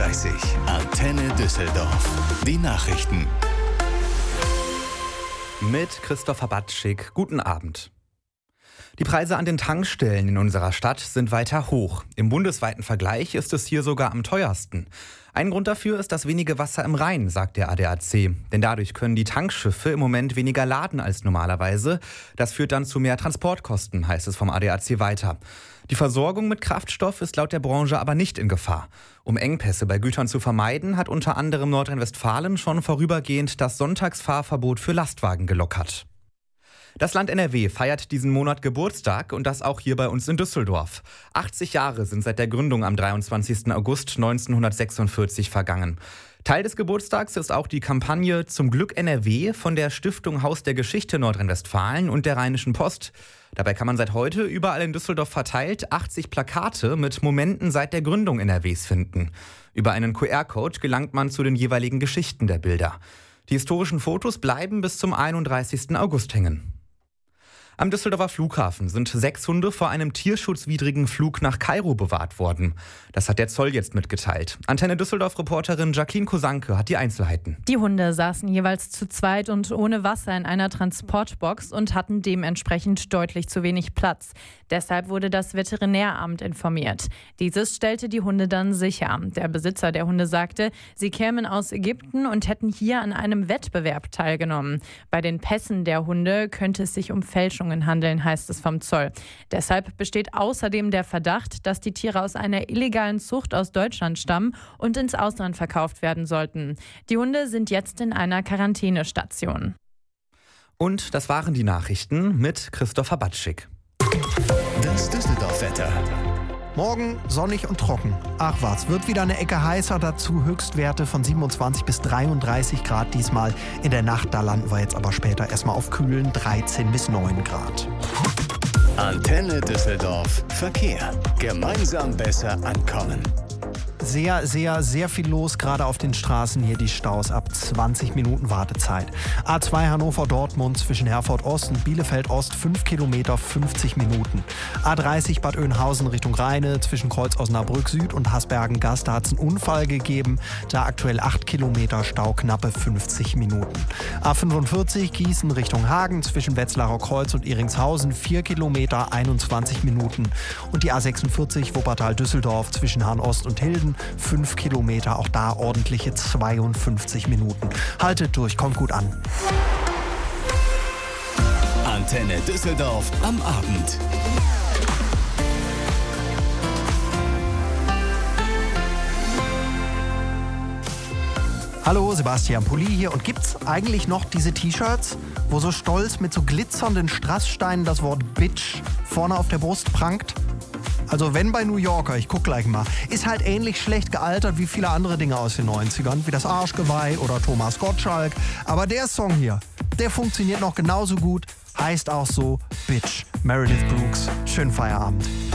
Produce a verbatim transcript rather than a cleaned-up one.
dreißig. Antenne Düsseldorf. Die Nachrichten. Mit Christopher Batschik. Guten Abend. Die Preise an den Tankstellen in unserer Stadt sind weiter hoch. Im bundesweiten Vergleich ist es hier sogar am teuersten. Ein Grund dafür ist das wenige Wasser im Rhein, sagt der A D A C. Denn dadurch können die Tankschiffe im Moment weniger laden als normalerweise. Das führt dann zu mehr Transportkosten, heißt es vom A D A C weiter. Die Versorgung mit Kraftstoff ist laut der Branche aber nicht in Gefahr. Um Engpässe bei Gütern zu vermeiden, hat unter anderem Nordrhein-Westfalen schon vorübergehend das Sonntagsfahrverbot für Lastwagen gelockert. Das Land N R W feiert diesen Monat Geburtstag und das auch hier bei uns in Düsseldorf. achtzig Jahre sind seit der Gründung am dreiundzwanzigsten August neunzehnhundertsechsundvierzig vergangen. Teil des Geburtstags ist auch die Kampagne Zum Glück N R W von der Stiftung Haus der Geschichte Nordrhein-Westfalen und der Rheinischen Post. Dabei kann man seit heute überall in Düsseldorf verteilt achtzig Plakate mit Momenten seit der Gründung N R Ws finden. Über einen Q R-Code gelangt man zu den jeweiligen Geschichten der Bilder. Die historischen Fotos bleiben bis zum einunddreißigsten August hängen. Am Düsseldorfer Flughafen sind sechs Hunde vor einem tierschutzwidrigen Flug nach Kairo bewahrt worden. Das hat der Zoll jetzt mitgeteilt. Antenne Düsseldorf-Reporterin Jacqueline Kosanke hat die Einzelheiten. Die Hunde saßen jeweils zu zweit und ohne Wasser in einer Transportbox und hatten dementsprechend deutlich zu wenig Platz. Deshalb wurde das Veterinäramt informiert. Dieses stellte die Hunde dann sicher. Der Besitzer der Hunde sagte, sie kämen aus Ägypten und hätten hier an einem Wettbewerb teilgenommen. Bei den Pässen der Hunde könnte es sich um Fälschungen handeln, heißt es vom Zoll. Deshalb besteht außerdem der Verdacht, dass die Tiere aus einer illegalen Zucht aus Deutschland stammen und ins Ausland verkauft werden sollten. Die Hunde sind jetzt in einer Quarantänestation. Und das waren die Nachrichten mit Christopher Batschik. Das Düsseldorf-Wetter. Morgen sonnig und trocken. Ach was, wird wieder eine Ecke heißer, dazu Höchstwerte von siebenundzwanzig bis dreiunddreißig Grad diesmal. In der Nacht, da landen wir jetzt aber später erstmal auf kühlen dreizehn bis neun Grad. Antenne Düsseldorf. Verkehr. Gemeinsam besser ankommen. Sehr, sehr, sehr viel los, gerade auf den Straßen hier die Staus ab zwanzig Minuten Wartezeit. A zwei Hannover-Dortmund zwischen Herford-Ost und Bielefeld-Ost fünf Kilometer, fünfzig Minuten. A dreißig Bad Oeynhausen Richtung Rheine zwischen Kreuz Osnabrück Süd und Hasbergen-Gast, da hat es einen Unfall gegeben. Da aktuell acht Kilometer Stau, knappe fünfzig Minuten. A fünfundvierzig Gießen Richtung Hagen zwischen Wetzlarer Kreuz und Iringshausen vier Kilometer, einundzwanzig Minuten. Und die A sechsundvierzig Wuppertal-Düsseldorf zwischen Hahn-Ost und Hilden fünf Kilometer, auch da ordentliche zweiundfünfzig Minuten. Haltet durch, kommt gut an. Antenne Düsseldorf am Abend. Hallo, Sebastian Pulli hier. Und gibt's eigentlich noch diese T-Shirts, wo so stolz mit so glitzernden Strasssteinen das Wort Bitch vorne auf der Brust prangt? Also wenn bei New Yorker, ich guck gleich mal, ist halt ähnlich schlecht gealtert wie viele andere Dinge aus den neunzigern, wie das Arschgeweih oder Thomas Gottschalk. Aber der Song hier, der funktioniert noch genauso gut, heißt auch so Bitch. Meredith Brooks, schönen Feierabend.